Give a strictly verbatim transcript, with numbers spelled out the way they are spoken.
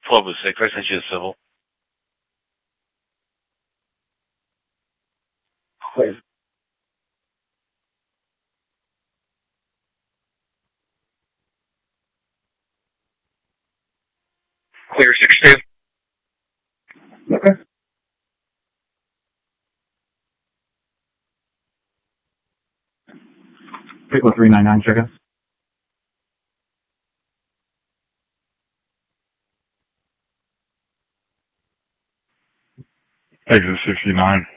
twelve oh six, I sent you a civil. Clear. Clear six two. Okay. Pickle three nine nine, check out. Exit sixty-nine.